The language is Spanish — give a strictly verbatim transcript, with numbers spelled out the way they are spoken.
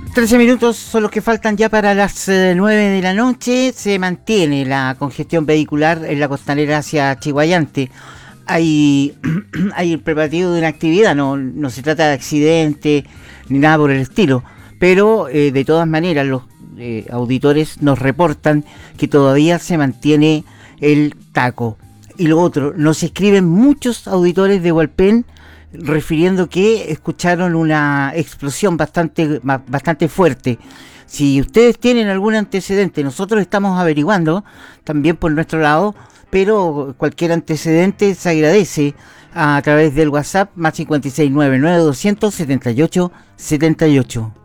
trece minutos son los que faltan ya para las eh, nueve de la noche. Se mantiene la congestión vehicular en la costanera hacia Chiguayante. Hay, hay el preparativo de una actividad, no, no se trata de accidente ni nada por el estilo, pero eh, de todas maneras los eh, auditores nos reportan que todavía se mantiene el taco. Y lo otro, nos escriben muchos auditores de Hualpén refiriendo que escucharon una explosión bastante, bastante fuerte. Si ustedes tienen algún antecedente, nosotros estamos averiguando también por nuestro lado, pero cualquier antecedente se agradece a través del WhatsApp más cincuenta y seis nueve nueve doscientos setenta y ocho setenta y ocho.